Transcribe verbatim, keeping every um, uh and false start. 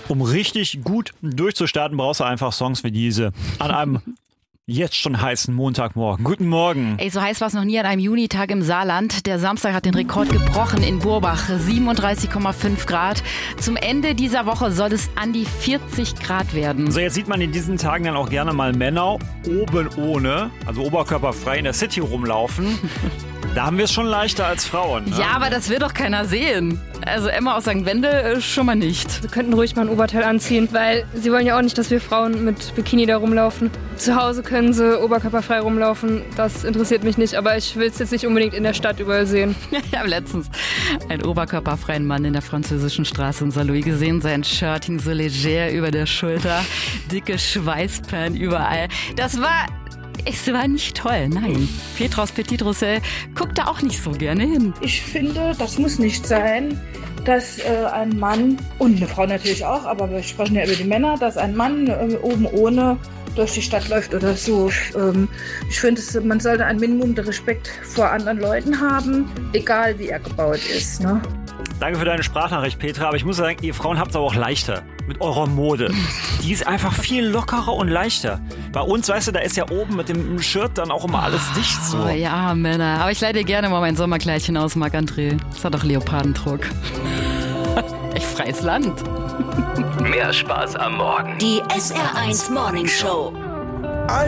Um richtig gut durchzustarten, brauchst du einfach Songs wie diese. An einem jetzt schon heißen Montagmorgen. Guten Morgen. Ey, so heiß war es noch nie an einem Junitag im Saarland. Der Samstag hat den Rekord gebrochen in Burbach. siebenunddreißig Komma fünf Grad. Zum Ende dieser Woche soll es an die vierzig Grad werden. So, jetzt sieht man in diesen Tagen dann auch gerne mal Männer oben ohne, also oberkörperfrei in der City rumlaufen. Da haben wir es schon leichter als Frauen. Ne? Ja, aber das will doch keiner sehen. Also Emma aus Sankt Wendel schon mal nicht. Sie könnten ruhig mal ein Oberteil anziehen, weil sie wollen ja auch nicht, dass wir Frauen mit Bikini da rumlaufen. Zu Hause können sie oberkörperfrei rumlaufen. Das interessiert mich nicht, aber ich will es jetzt nicht unbedingt in der Stadt überall sehen. Ich habe letztens einen oberkörperfreien Mann in der französischen Straße in Saarlouis gesehen. Sein Shirt hing so leger über der Schulter. Dicke Schweißperlen überall. Das war... Es war nicht toll, nein. Petros Petit Roussel guckt da auch nicht so gerne hin. Ich finde, das muss nicht sein, dass äh, ein Mann, und eine Frau natürlich auch, aber wir sprechen ja über die Männer, dass ein Mann äh, oben ohne durch die Stadt läuft oder so. Ähm, ich finde, man sollte ein Minimum der Respekt vor anderen Leuten haben, egal wie er gebaut ist. Ne? Danke für deine Sprachnachricht, Petra. Aber ich muss sagen, ihr Frauen habt es aber auch leichter mit eurer Mode. Die ist einfach viel lockerer und leichter. Bei uns, weißt du, da ist ja oben mit dem Shirt dann auch immer alles dicht so. Oh ja, Männer. Aber ich leih dir gerne mal mein Sommerkleidchen aus, Marc-André. Das hat doch Leopardendruck. Echt freies Land. Mehr Spaß am Morgen. Die S R eins Morning Show.